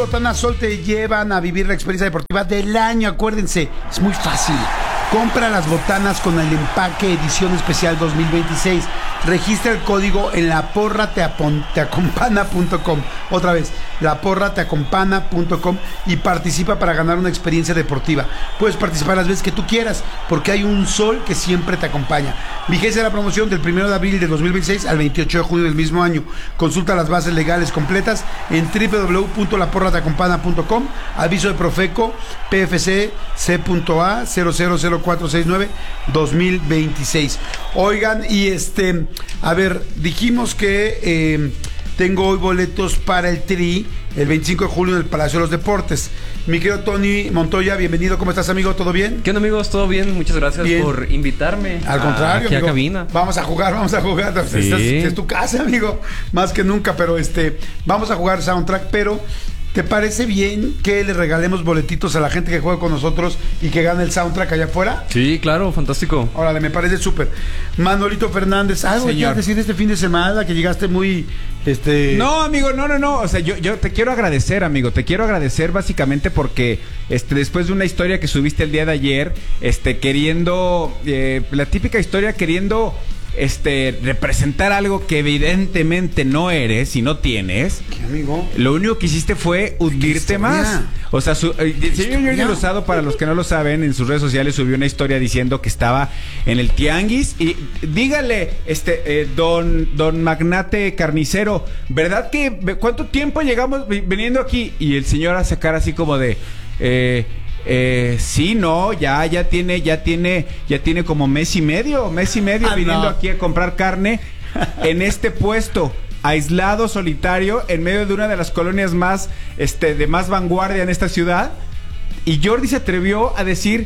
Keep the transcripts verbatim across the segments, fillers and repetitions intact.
Botana Sol te llevan a vivir la experiencia deportiva del año. Acuérdense, es muy fácil. Compra las botanas con el empaque edición especial dos mil veintiséis. Registra el código en la porra te acompana punto com. Otra vez, la porra te acompana punto com y participa para ganar una experiencia deportiva. Puedes participar las veces que tú quieras, porque hay un sol que siempre te acompaña. Vigencia de la promoción del primero de abril de dos mil veintiséis al veintiocho de junio del mismo año. Consulta las bases legales completas en doble u doble u doble u punto la porra te acompana punto com. Aviso de Profeco P F C C A cero cero cero cuatro seis nueve dos mil veintiséis. Oigan, y este, a ver, dijimos que eh, tengo hoy boletos para el Tri el veinticinco de julio en el Palacio de los Deportes. Mi querido Tony Montoya, bienvenido. ¿Cómo estás, amigo? ¿Todo bien? ¿Qué onda, amigos? ¿Todo bien? Muchas gracias bien. por invitarme. Al contrario, aquí amigo. A cabina. Vamos a jugar, vamos a jugar. Sí. Estás, es tu casa, amigo. Más que nunca, pero este, vamos a jugar Soundtrack, pero ¿te parece bien que le regalemos boletitos a la gente que juega con nosotros y que gane el soundtrack allá afuera? Sí, claro, fantástico. Órale, me parece súper. Manolito Fernández, algo quieres decir este fin de semana que llegaste muy, este... No, amigo, no, no, no. O sea, yo, yo te quiero agradecer, amigo. Te quiero agradecer básicamente porque, este, después de una historia que subiste el día de ayer, este, queriendo, eh, la típica historia queriendo... Este, representar algo que evidentemente no eres y no tienes. ¿Qué, amigo? Lo único que hiciste fue hundirte más. O sea, su, el señor Jordi Rosado, para los que no lo saben, en sus redes sociales subió una historia diciendo que estaba en el tianguis. Y dígale, este, eh, don, don magnate carnicero, ¿verdad que cuánto tiempo llegamos viniendo aquí? Y el señor a sacar así como de... Eh, Eh, sí, no, ya, ya tiene, ya tiene, ya tiene como mes y medio, mes y medio ah, viniendo no. aquí a comprar carne en este puesto, aislado, solitario, en medio de una de las colonias más, este, de más vanguardia en esta ciudad. Y Jordi se atrevió a decir,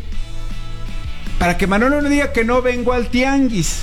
para que Manolo no diga que no vengo al tianguis.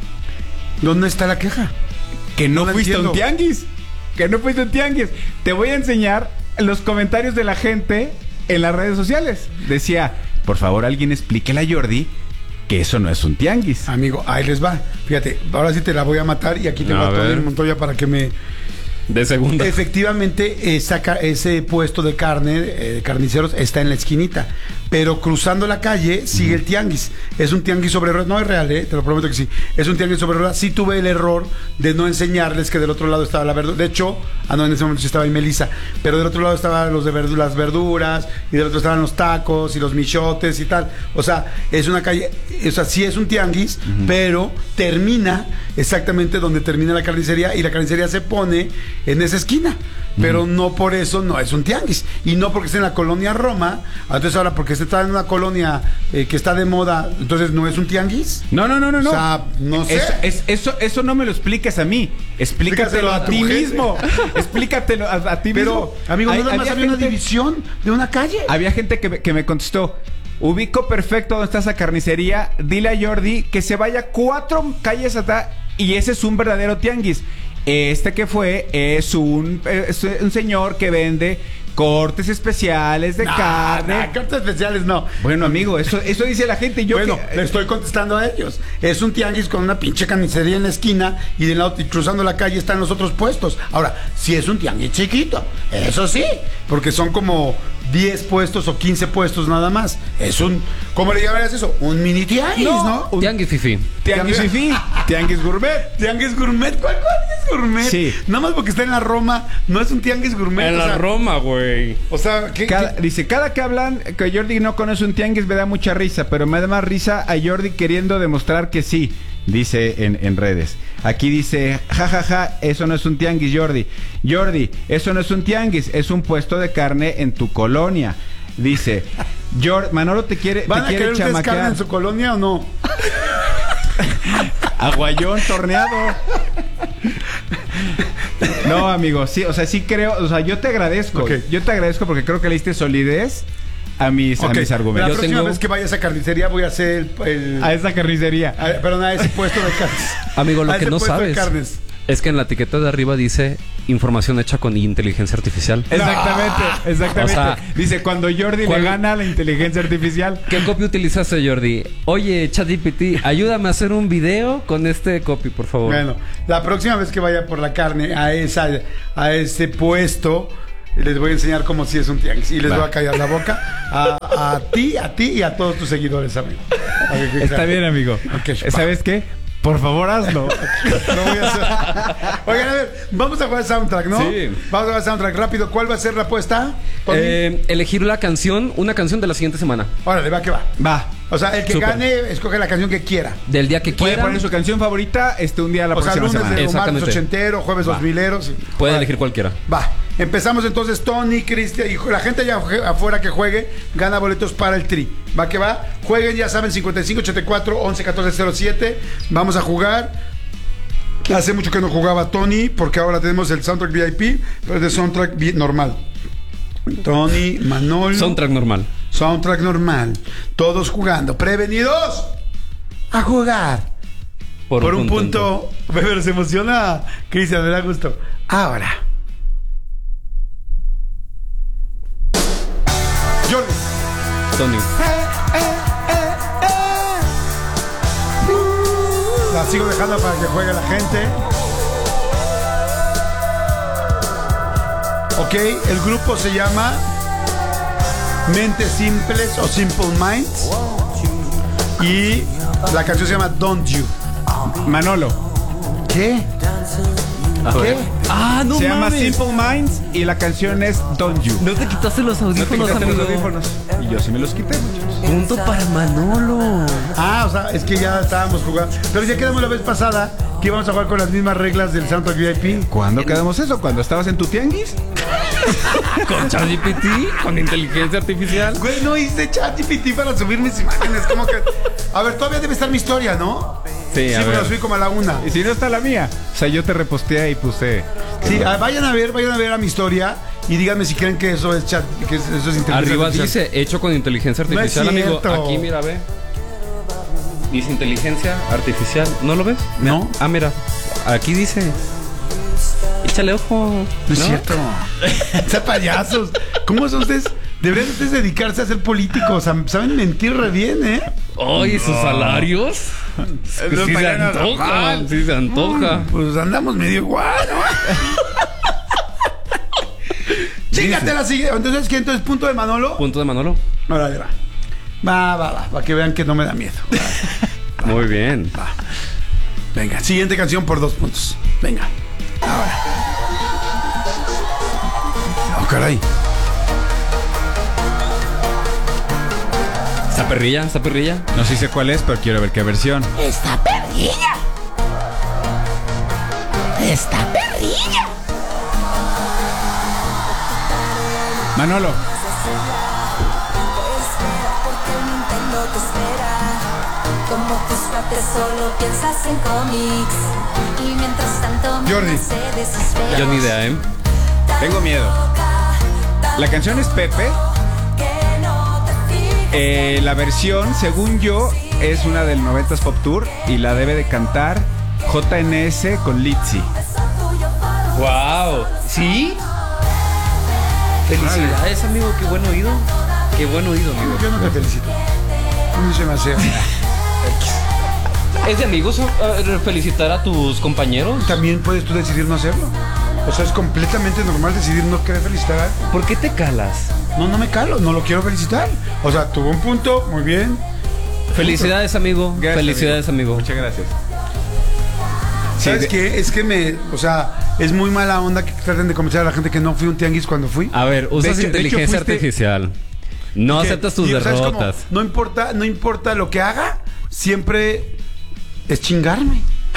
¿Dónde está la queja? Que no, no fuiste a un tianguis, que no fuiste a un tianguis. Te voy a enseñar los comentarios de la gente en las redes sociales. Decía, por favor, alguien explíquele a Jordi que eso no es un tianguis. Amigo, ahí les va. Fíjate, ahora sí te la voy a matar y aquí te va a Tony Montoya para que me... De segunda. Efectivamente, esa, ese puesto de carne, eh, carniceros, está en la esquinita. Pero cruzando la calle sigue uh-huh. el tianguis. Es un tianguis sobre ruedas. No es real, eh, te lo prometo que sí. Es un tianguis sobre ruedas. Sí tuve el error de no enseñarles que del otro lado estaba la verdura. De hecho, ah, no, en ese momento sí estaba ahí Melissa. Pero del otro lado estaban los de verdu- las verduras. Y del otro estaban los tacos y los michotes y tal. O sea, es una calle. O sea, sí es un tianguis, uh-huh. pero termina exactamente donde termina la carnicería. Y la carnicería se pone en esa esquina, pero mm. no por eso no es un tianguis, y no porque esté en la colonia Roma. Entonces ahora porque se está en una colonia eh, que está de moda, entonces no es un tianguis. No, no, no, no, no. O sea, no sé. Es, es, eso, eso no me lo expliques a mí. Explícatelo, Explícatelo a, a ti gente. mismo. Explícatelo a, a ti pero, mismo. Amigo, no nada más había gente, una división de una calle. Había gente que me, que me contestó: ubico perfecto dónde está esa carnicería. Dile a Jordi que se vaya cuatro calles atrás y ese es un verdadero tianguis. Este que fue es un, es un señor que vende cortes especiales de no, carne. No, cortes especiales no. Bueno, amigo, eso, eso dice la gente. Yo bueno, que, le estoy contestando a ellos. Es un tianguis con una pinche carnicería en la esquina y de lado y cruzando la calle están los otros puestos. Ahora, si es un tianguis chiquito, eso sí, porque son como diez puestos o quince puestos nada más. Es un, ¿cómo le llamarías eso? Un mini tianguis, ¿no? ¿no? Un tianguis fifí. Tianguis fifí. Tianguis gourmet. Tianguis gourmet. ¿Cuál, cuál es gourmet? Sí. Nada más porque está en la Roma, no es un tianguis gourmet. En o la sea, Roma, güey. O sea, ¿qué, cada, qué? Dice, cada que hablan que Jordi no conoce un tianguis me da mucha risa, pero me da más risa a Jordi queriendo demostrar que sí. Dice en, en redes. Aquí dice, jajaja, ja, ja, eso no es un tianguis, Jordi. Jordi, eso no es un tianguis, es un puesto de carne en tu colonia. Dice, Jordi, Manolo te quiere, ¿Van te a quiere querer ustedes carne en su colonia o no? Aguayón torneado. No, amigo, sí, o sea, sí creo, o sea, yo te agradezco. Okay. Yo te agradezco porque creo que le diste solidez a mis, okay. a mis argumentos. La yo próxima tengo... vez que vaya a esa carnicería voy a hacer el... el... A esa carnicería. A, perdón, a ese puesto de carnes. Amigo, lo que no sabes es que en la etiqueta de arriba dice información hecha con inteligencia artificial. Exactamente, no. exactamente. O sea, dice, cuando Jordi ¿cuál? le gana a la inteligencia artificial. ¿Qué copy utilizaste, Jordi? Oye, ChatGPT, ayúdame a hacer un video con este copy, por favor. Bueno, la próxima vez que vaya por la carne a esa, a ese puesto, y les voy a enseñar cómo sí es un tianguis. Y les Va. voy a callar la boca a, a ti, a ti y a todos tus seguidores, amigo. Está bien, amigo. Okay, ¿sabes va. qué? Por favor, hazlo. No voy a hacer. Oigan, a ver, vamos a jugar soundtrack, ¿no? Sí. Vamos a jugar soundtrack rápido. ¿Cuál va a ser la apuesta? Eh, elegir la canción, una canción de la siguiente semana. Órale, va que va. Va. O sea, el que Super. gane, escoge la canción que quiera. Del día que quiera. Puede poner su canción favorita este un día a la o próxima sea, lunes semana. de martes ochentero, jueves dos mileros. Puede va. elegir cualquiera. Va. Empezamos entonces, Tony, Cristian y la gente allá afuera que juegue, gana boletos para el Tri. Va que va. Jueguen, ya saben, cincuenta y cinco, ochenta y cuatro, once, catorce, cero siete. Vamos a jugar. Hace mucho que no jugaba Tony, porque ahora tenemos el soundtrack V I P, pero es de soundtrack normal. Tony, Manolo. Soundtrack normal. Soundtrack normal. Todos jugando. Prevenidos a jugar. Por, Por un, un punto. punto. Pero se emociona. Cristian, me da gusto. Ahora. Jordi. Tony. La sigo dejando para que juegue la gente. Ok, el grupo se llama Mentes Simples o Simple Minds. Y la canción se llama Don't You. Manolo. ¿Qué? ¿Qué? Ah, no Se mames. llama Simple Minds y la canción es Don't You. No te quitaste los audífonos, no te quitaste amigo. los audífonos. Y yo sí me los quité, muchachos. Punto para Manolo. Ah, o sea, es que ya estábamos jugando. Pero ya quedamos la vez pasada que íbamos a jugar con las mismas reglas del Soundtrack V I P. ¿Cuándo quedamos eso? ¿Cuando estabas en tu tianguis? ¿Con ChatGPT? ¿Con inteligencia artificial? Güey, no hice ChatGPT para subir mis imágenes. Como que... A ver, todavía debe estar mi historia, ¿no? Sí, sí, a me ver. la subí como a la una. Y si no está la mía. O sea, yo te reposteé y puse... Sí, no. Vayan a ver, vayan a ver a mi historia y díganme si creen que eso es chat, que eso es inteligencia Arriba artificial. dice, hecho con inteligencia artificial, no es amigo. Aquí, mira, ve. Dice inteligencia artificial. ¿No lo ves? No. Ah, mira. Aquí dice... Échale ojo. No, no es cierto. Sea payasos. ¿Cómo son ustedes? Deberían ustedes dedicarse a ser políticos. Saben mentir re bien, ¿eh? Oye, sus salarios. Los sí se antoja. Sí se antoja. Mm, pues andamos medio igual, ¿no? Chíngate la siguiente. Entonces, ¿qué? Entonces, punto de Manolo. Punto de Manolo. Órale, va. Va, va, va. Para que vean que no me da miedo. Va, va. Muy bien. Va. Venga, siguiente canción por dos puntos. Venga. Ahora. Oh, caray. ¿Esta perrilla? ¿Esta perrilla? No sé cuál es, pero quiero ver qué versión. ¡Esta perrilla! ¡Esta perrilla! Manolo. Como tus pates solo piensas en cómics y mientras tanto Jordi. se desespera. Yo ni idea, ¿eh? Tengo miedo. La canción es Pepe. Eh, la versión, según yo, es una del noventas Pop Tour y la debe de cantar J N S con Litzy. ¡Wow! ¿Sí? Felicidades, amigo. Qué buen oído. Qué buen oído, amigo. Yo no te felicito. No se me hace. ¿Es de amigos uh, felicitar a tus compañeros? También puedes tú decidir no hacerlo. O sea, es completamente normal decidir no querer felicitar a alguien. ¿Por qué te calas? No, no me calo, no lo quiero felicitar. O sea, tuvo un punto, muy bien. Felicidades, amigo. Gracias, Felicidades, amigo. amigo. Muchas gracias. ¿Sabes Sí, de... qué? Es que me... O sea, es muy mala onda que traten de convencer a la gente que no fui un tianguis cuando fui. A ver, usas De hecho- inteligencia de hecho, fuiste- artificial. No Que- aceptas tus y, ¿sabes cómo? derrotas. No importa, no importa lo que haga, siempre es chingarme.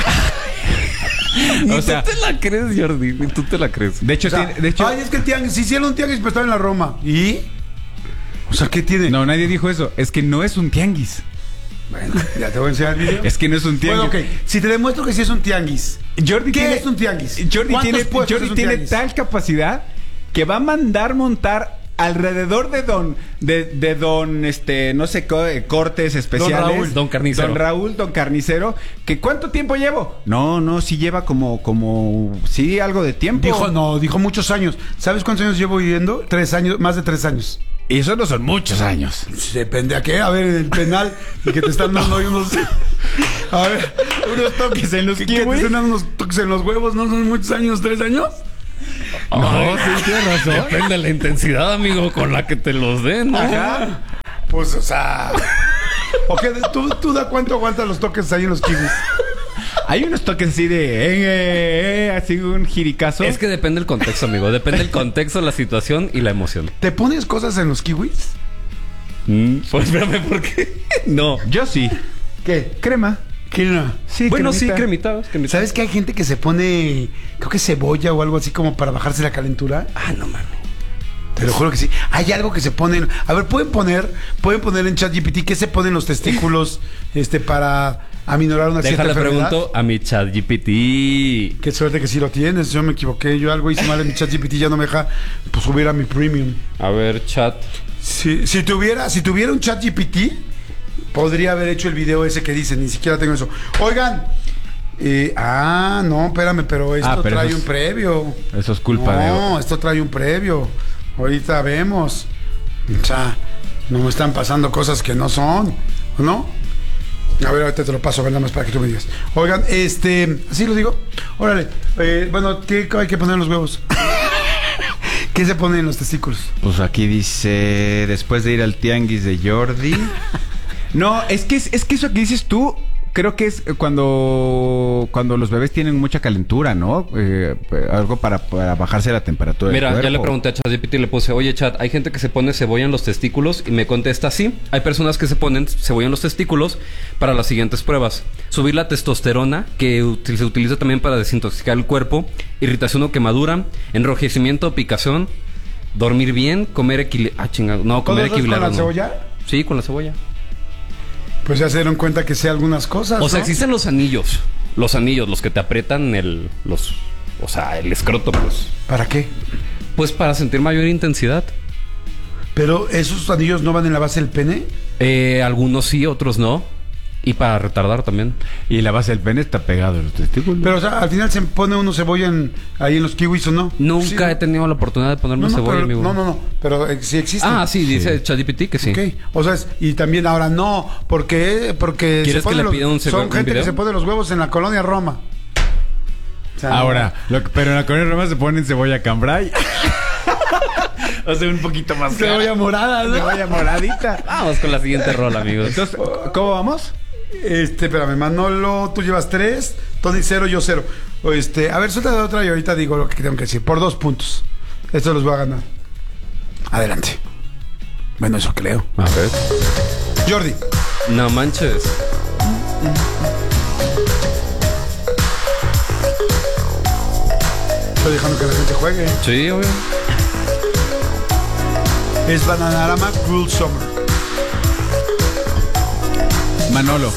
Ni O sea- tú te la crees, Jordi. Ni tú te la crees. De hecho, O sea, tiene- de hecho ay, es que el tianguis, si hicieron un tianguis, pues estaba en la Roma. ¿Y? O sea, ¿qué tiene? no, nadie dijo eso. Es que no es un tianguis. Bueno, ya te voy a enseñar el video. Es que no es un tianguis. Bueno, ok. Si te demuestro que sí es un tianguis. Jordi ¿Qué tiene, es un tianguis? Jordi ¿Cuántos tiene, puestos Jordi es un tiene tianguis? tal capacidad que va a mandar montar alrededor de don de, de don este no sé co- cortes especiales, Don Raúl. Don Carnicero. don Raúl, don Carnicero, que ¿cuánto tiempo llevo? No, no, sí lleva como como sí algo de tiempo. Dijo, no, dijo muchos años. ¿Sabes cuántos años llevo viviendo? Tres años, más de tres años. Y eso no son muchos años. Depende a qué. A ver, en el penal, y que te están dando ahí unos. A ver, Unos toques en los que, que te kiwis. están dando unos toques en los huevos, ¿no son muchos años? ¿Tres años? No, sí, tienes razón. Depende de la intensidad, amigo, con la que te los den, ¿no? Ajá. Pues, o sea... Ok, ¿tú, tú da cuánto aguantas los toques ahí en los kiwis? Hay unos toques así de... Eh, eh, eh, así un jiricazo. Es que depende del contexto, amigo. Depende del contexto, la situación y la emoción. ¿Te pones cosas en los kiwis? Mm, pues espérame, ¿por qué? No. Yo sí. ¿Qué? Crema. ¿Qué no? Sí, bueno, cremita. sí, cremita, cremita. ¿Sabes que hay gente que se pone, creo que cebolla o algo así como para bajarse la calentura? Ah, no mames. Te lo juro que sí. Hay algo que se ponen. A ver, pueden poner, pueden poner en ChatGPT qué se ponen los testículos, este, para aminorar una cierta enfermedad. Déjale pregunto a mi ChatGPT. Qué suerte que sí lo tienes. Yo me equivoqué. Yo algo hice mal en mi ChatGPT, ya no me deja pues, subir a mi premium. A ver, chat. Si, si tuviera, si tuviera un ChatGPT, podría haber hecho el video ese que dice. Ni siquiera tengo eso. Oigan. Eh, ah, no, espérame, pero esto ah, pero trae un es, previo. Eso es culpa no, de... No, esto trae un previo. Ahorita vemos. O sea, no me están pasando cosas que no son, ¿no? A ver, ahorita te lo paso, a ver, nada más para que tú me digas. Oigan, este, ¿así lo digo? Órale, eh, bueno, ¿qué hay que poner en los huevos? ¿Qué se pone en los testículos? Pues aquí dice, después de ir al tianguis de Jordi. No, es que, es, es que eso que dices tú... Creo que es cuando cuando los bebés tienen mucha calentura, ¿no? Eh, algo para, para bajarse la temperatura. Mira, del cuerpo. Ya le pregunté a ChatGPT y le puse, oye, Chat, hay gente que se pone cebolla en los testículos y me contesta sí. Hay personas que se ponen cebolla en los testículos para las siguientes pruebas. Subir la testosterona, que se utiliza también para desintoxicar el cuerpo, irritación o quemadura, enrojecimiento o picación, dormir bien, comer equilibrado. Ah, chingado. No, comer equilibrado. ¿Con la no. cebolla? Sí, con la cebolla. Pues ya se dieron cuenta que sé algunas cosas. O sea, ¿no? existen los anillos. Los anillos, los que te aprietan el. los. O sea, el escroto, pues. ¿Para qué? Pues para sentir mayor intensidad. Pero esos anillos no van en la base del pene. Eh, algunos sí, otros no. Y para retardar también. Y la base del pene está pegado en los testículos. Pero, o sea, al final se pone uno cebolla en, ahí en los kiwis, ¿o no? Nunca sí, he tenido la oportunidad de ponerme no, no, cebolla, pero, amigo. No, no, no. Pero eh, sí existe. Ah, sí, dice sí. ChatGPT que sí. Ok. O sea, es, y también ahora no. Porque, porque ¿Quieres se que le los, pida un son un gente video? que se pone los huevos en la colonia Roma. O sea, ahora, lo, pero en la colonia Roma se ponen cebolla cambray. O sea, un poquito más cebolla cara. morada, ¿no? Cebolla moradita. Vamos con la siguiente rola, amigos. Entonces, ¿cómo vamos? Este, espérame, Manolo, tú llevas tres, Tony cero, yo cero. Este, a ver, suelta otra y ahorita digo lo que tengo que decir. Por dos puntos. Esto los voy a ganar. Adelante. Bueno, eso creo. A ver. Jordi. No manches. Estoy dejando que la gente juegue. Sí, obvio. Es Bananarama Cruel Summer. Manolo.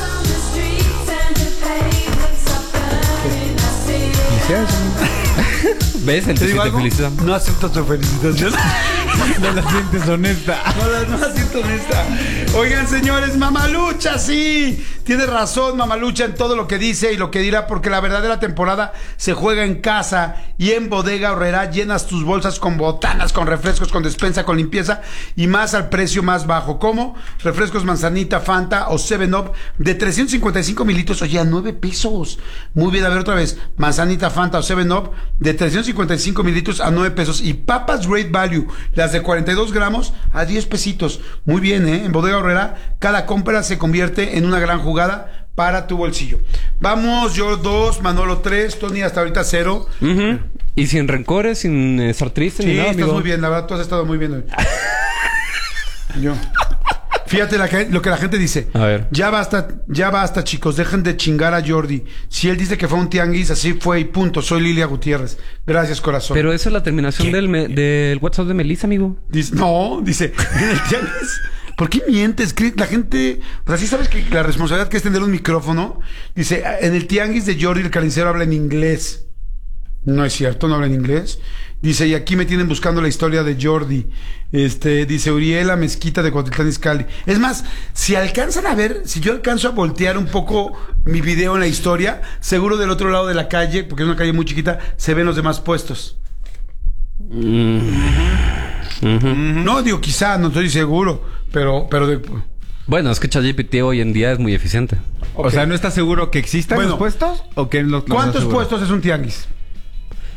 ¿Ves? El ¿Te digo algo? felicita. No acepto tu felicitación. No la sientes honesta. No la, no la siento honesta. Oigan, señores, Mamalucha, sí. Tiene razón Mamalucha en todo lo que dice y lo que dirá, porque la verdadera temporada se juega en casa y en Bodega Aurrerá. Llenas tus bolsas con botanas, con refrescos, con despensa, con limpieza y más al precio más bajo. ¿Cómo? Refrescos Manzanita, Fanta o seven up de trescientos cincuenta y cinco mililitros. Oye, a nueve pesos. Muy bien, a ver otra vez. Manzanita, Fanta o seven up de trescientos cincuenta y cinco mililitros a nueve pesos. Y papas Great Value, las de cuarenta y dos gramos a diez pesitos. Muy bien, ¿eh? En Bodega Aurrerá, cada compra se convierte en una gran jugada para tu bolsillo. Vamos, yo dos, Manolo tres, Tony hasta ahorita cero. Uh-huh. Y sin rencores, sin estar triste sí, ni nada, estás amigo. muy bien, la verdad, tú has estado muy bien hoy. Yo. Fíjate la que, lo que la gente dice. A ver. Ya basta, ya basta, chicos. Dejen de chingar a Jordi. Si él dice que fue un tianguis, así fue y punto. Soy Lilia Gutiérrez. Gracias, corazón. Pero esa es la terminación del, me, del WhatsApp de Melissa, amigo. Dice, no, dice, en el tianguis. ¿Por qué mientes? La gente... O sea, sí sabes que la responsabilidad que es tener un micrófono. Dice, en el tianguis de Jordi el carnicero habla en inglés. No es cierto, no habla en inglés. Dice, y aquí me tienen buscando la historia de Jordi. Este, dice, Uriela Mezquita de Cuautitlán Izcalli. Es más, si alcanzan a ver, si yo alcanzo a voltear un poco mi video en la historia, seguro del otro lado de la calle, porque es una calle muy chiquita, se ven los demás puestos. Mm. Uh-huh. No, digo, quizá, no estoy seguro, pero... pero de... Bueno, es que ChatGPT hoy en día es muy eficiente. Okay. O sea, ¿no estás seguro que existan bueno, los puestos? ¿O que no, no ¿cuántos puestos es un tianguis?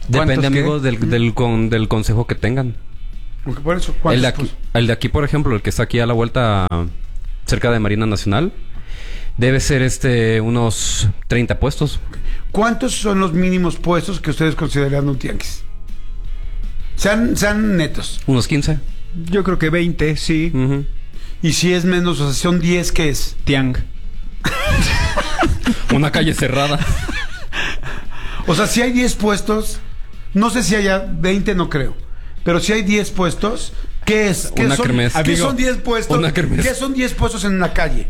Depende, amigo, qué? del, del, con, del consejo que tengan. Porque por eso, El de, ¿cuántos? aquí, el de aquí, por ejemplo, el que está aquí a la vuelta cerca de Marina Nacional, debe ser este unos treinta puestos. ¿Cuántos son los mínimos puestos que ustedes consideran un tianguis? Sean, sean netos. Unos quince. Yo creo que veinte, sí. Uh-huh. Y si es menos, o sea, son diez, ¿qué es? Tiang. Una calle cerrada. O sea, si hay diez puestos, no sé si haya veinte, no creo. Pero si hay diez puestos, ¿qué es? ¿Qué Una son, kermés. ¿Qué Amigo, son diez puestos? una kermés. ¿Qué son diez puestos en una calle?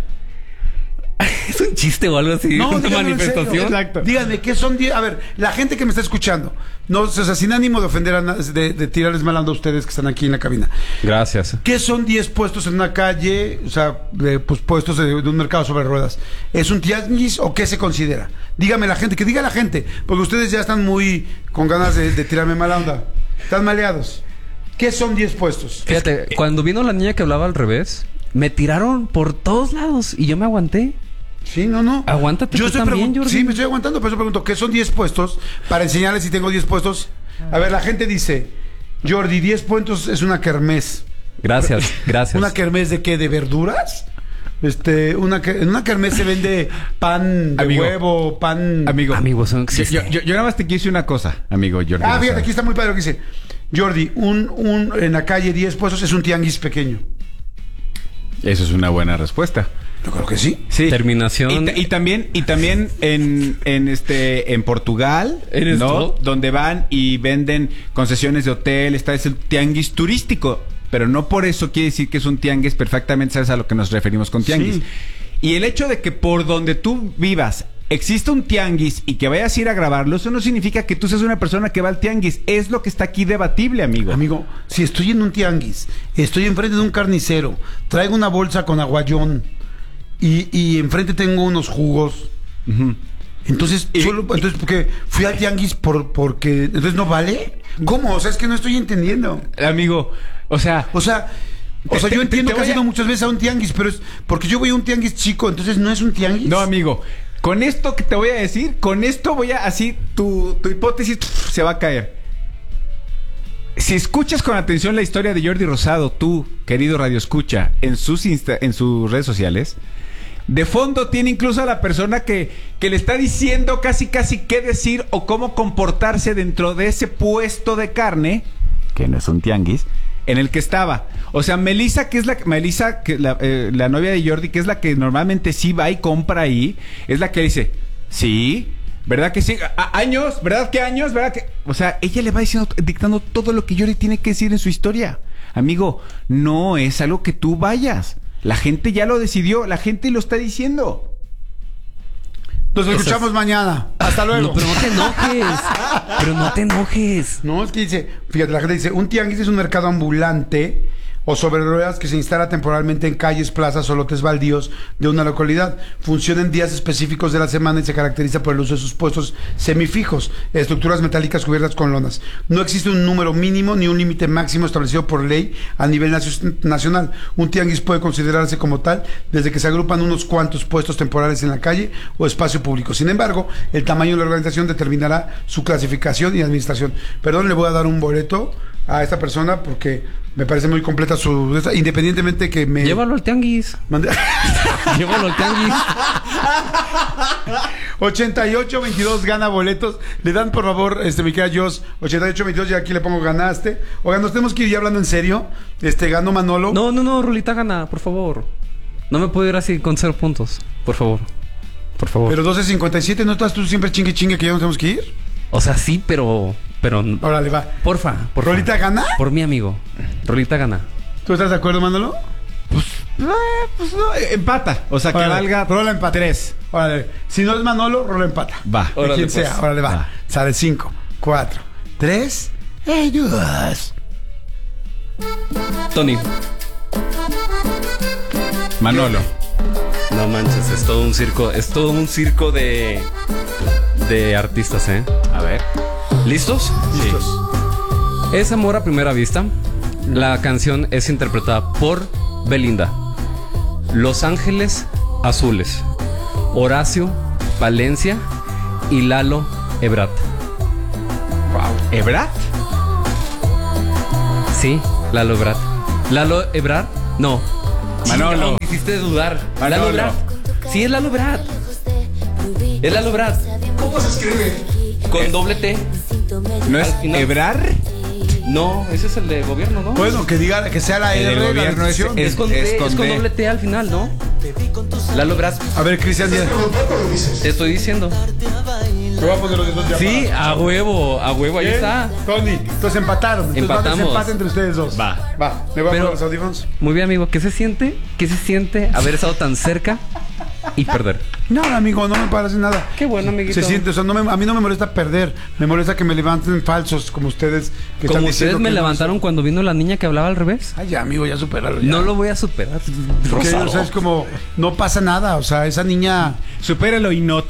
¿Es un chiste o algo así? ¿Una díganmelo en serio. manifestación? Exacto. Díganme, ¿qué son diez? A ver, la gente que me está escuchando, no, o sea, sin ánimo de ofender, a na- de, de tirarles mal ando a ustedes que están aquí en la cabina. Gracias. ¿Qué son diez puestos en una calle? O sea, de, pues puestos de, de un mercado sobre ruedas. ¿Es un tianguis o qué se considera? Dígame la gente, que diga la gente, porque ustedes ya están muy con ganas de, de tirarme mala onda. Están maleados. ¿Qué son diez puestos? Fíjate, cuando vino la niña que hablaba al revés, me tiraron por todos lados y yo me aguanté. Sí, no, no. Aguántate tú estoy también, pregun- Jordi. Sí, me estoy aguantando, pero yo pregunto, ¿qué son diez puestos? Para enseñarles si tengo diez puestos. A ver, la gente dice, Jordi, diez puestos es una kermés. Gracias, gracias. ¿Una kermés de qué? ¿De verduras? Este, una, que- en una kermés se vende pan de Amigo. huevo, pan... Amigo. Amigo, eso no Yo, existe. yo, yo- yo nada más te quise una cosa, amigo Jordi. Ah, fíjate, Rosado. aquí está muy padre lo que dice. Jordi, un, un, en la calle diez puestos es un tianguis pequeño. Eso es una buena respuesta. Yo creo que sí. Sí. Terminación. Y, ta- y también, y también en, en este en Portugal, ¿Eres ¿no? tú? Donde van y venden concesiones de hotel, está ese tianguis turístico. Pero no por eso quiere decir que es un tianguis, perfectamente sabes a lo que nos referimos con tianguis. Sí. Y el hecho de que por donde tú vivas exista un tianguis y que vayas a ir a grabarlo, eso no significa que tú seas una persona que va al tianguis. Es lo que está aquí debatible, amigo. Amigo, si estoy en un tianguis, estoy enfrente de un carnicero, traigo una bolsa con aguayón y, y enfrente tengo unos jugos. Ujú. Entonces, Y- solo, entonces porque fui al tianguis por, porque entonces no vale. ¿Cómo? O sea, es que no estoy entendiendo. Amigo, o sea... O sea, o sea, Te- yo te- entiendo te que voy has ido a- muchas veces a un tianguis, pero es porque yo voy a un tianguis chico, entonces no es un tianguis. No, amigo. Con esto que te voy a decir, con esto voy a así, tu, tu hipótesis pf, se va a caer. Si escuchas con atención la historia de Jordi Rosado, tú, querido Radio Escucha, en sus insta- en sus redes sociales, de fondo tiene incluso a la persona que, que le está diciendo casi casi qué decir o cómo comportarse dentro de ese puesto de carne, que no es un tianguis, en el que estaba. O sea, Melissa, que es la Melissa, que la, eh, la novia de Jordi, que es la que normalmente sí va y compra ahí, es la que dice, sí, ¿verdad que sí? A- años, ¿verdad que años? ¿Verdad que...? O sea, ella le va diciendo, dictando todo lo que Jordi tiene que decir en su historia. Amigo, no es algo que tú vayas. La gente ya lo decidió, la gente lo está diciendo. Nos escuchamos mañana. Hasta luego. No, pero no te enojes. Pero no te enojes. No, es que dice, fíjate, la gente dice, un tianguis es un mercado ambulante o sobre ruedas que se instala temporalmente en calles, plazas o lotes baldíos de una localidad. Funciona en días específicos de la semana y se caracteriza por el uso de sus puestos semifijos, estructuras metálicas cubiertas con lonas. No existe un número mínimo ni un límite máximo establecido por ley a nivel nacio- nacional. Un tianguis puede considerarse como tal desde que se agrupan unos cuantos puestos temporales en la calle o espacio público. Sin embargo, el tamaño de la organización determinará su clasificación y administración. Perdón, le voy a dar un boleto a esta persona porque me parece muy completa su... esta- Independientemente que me... Llévalo al tianguis. Mande- Llévalo al tianguis. ochenta y ocho veintidós gana boletos. Le dan, por favor, este, mi querida Jos, ochenta y ocho veintidós, y aquí le pongo ganaste. Oigan, nos tenemos que ir ya hablando en serio. Este, ganó Manolo. No, no, no, Rolita gana, por favor. No me puedo ir así con cero puntos. Por favor. Por favor. Pero doce cincuenta y siete, ¿no estás tú siempre chingue chingue que ya nos tenemos que ir? O sea, sí, pero... Pero... Órale, va. Porfa, porfa. ¿Rolita gana? Por mi amigo. Rolita gana. ¿Tú estás de acuerdo, Manolo? Eh, pues no, eh, empata. O sea, que Órale, valga Rola empata. tres. Órale. Si no es Manolo, Rola empata. Va. De Órale, quien pues. sea. Órale, va. Va. Sale cinco, cuatro, tres, y dos. Tony. Manolo. No manches, es todo un circo. Es todo un circo de... De artistas, ¿eh? A ver. ¿Listos? Listos. Es Amor a Primera Vista. La canción es interpretada por Belinda. Los Ángeles Azules. Horacio Valencia y Lalo Ebrat. Wow. ¿Ebrard? Sí, Lalo Ebrard. ¿Lalo Ebrard? No. Manolo. Me hiciste dudar. Manolo. Lalo Ebrard. Sí, es Lalo Ebrard. Es Lalo Ebrard. ¿Cómo se escribe? Con doble T. ¿No es Al final. Ebrard? No, ese es el de gobierno, ¿no? Bueno, que diga que sea la El R del de la gobierno es- decisión. es, con es T, con es con D. doble T al final, ¿no? Lalo Ebrard. A ver, Cristian Díaz. Te estoy diciendo. Te voy a poner los dos Sí, a huevo, a huevo, ahí Bien, está. Tony, entonces empataron. Entonces va a Empatamos. desempate entre ustedes dos. Va. Va, me voy a Pero- poner los audífonos. Muy bien, amigo. ¿Qué se siente? ¿Qué se siente haber estado tan cerca y perder? No, amigo, no me parece nada. Qué bueno, amiguito. Se siente, o sea, no me- a mí no me molesta perder, me molesta que me levanten falsos como ustedes. Que Como están ustedes diciendo me que no levantaron cuando vino la niña que hablaba al revés. Ay, ya, amigo, ya superalo. Ya. No lo voy a superar. Porque, Rosado. o sea, es como, no pasa nada, o sea, esa niña... Supéralo y not.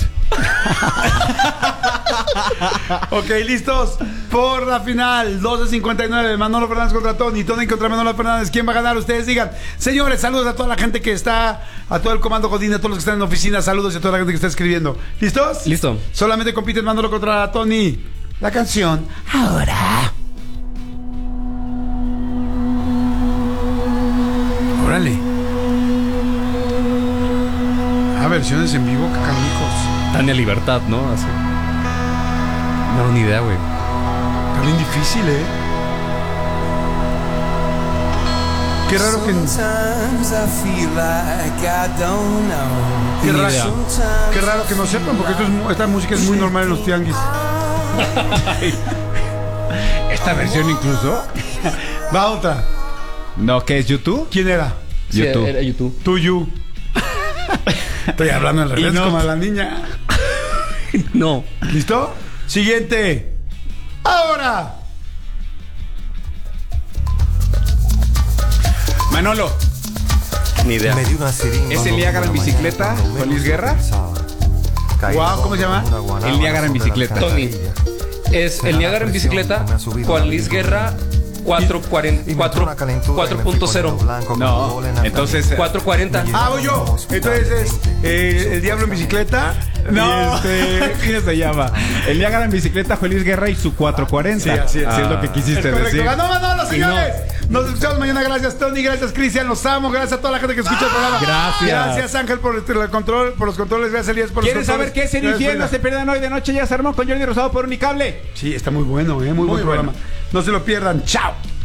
Ok, listos por la final. doce cincuenta y nueve, Manolo Fernández contra Tony, Tony contra Manolo Fernández. ¿Quién va a ganar? Ustedes digan. Señores, saludos a toda la gente que está, a todo el comando Godín, a todos los que están en la oficina. Saludos y a toda la gente que está escribiendo. ¿Listos? Listo. Solamente compiten Manolo contra Tony. La canción ahora. Órale. Ah, versiones en vivo, canijos. Tania Libertad, ¿no? Así. No, ni idea, güey. Está bien difícil, ¿eh? Qué raro que... Qué Ni raro, idea. qué raro que no sepan, porque esto es mu- esta música es muy normal en los tianguis. ¿Esta versión incluso? Va otra. No, ¿qué es YouTube? ¿Quién era? Sí, YouTube. era YouTube. Tú, you. Estoy hablando al Y revés no. como a la niña. No. ¿Listo? Siguiente. Ahora. Manolo. Ni idea. ¿Es el Niágara en bicicleta con Luis Guerra? Wow, ¿cómo se llama? El Niágara en bicicleta. Tony. Es el Niágara en bicicleta. Juan Luis Guerra cuatro punto cero. No, entonces... cuatro cuarenta. Ah, voy yo. Entonces es eh, el diablo en bicicleta. No, Y este... ¿qué se llama? El Niágara en bicicleta, Juan Luis Guerra y su cuatrocientos cuarenta. Sí, así es. Así es lo que Es quisiste correcto. decir. Ganó Manolo, señores. Nos escuchamos mañana. Gracias, Tony. Gracias, Cristian. Los amo. Gracias a toda la gente que escucha el programa. Gracias. Gracias, Ángel, por el control, por los controles. Gracias, Elías, por los ¿Quieres controles. saber qué es el Gracias, infierno? Frida. Se pierdan hoy de noche. Ya se armó con Jordi Rosado por Unicable. Sí, está muy bueno, ¿eh? Muy, buen bueno. programa. No se lo pierdan. Chao.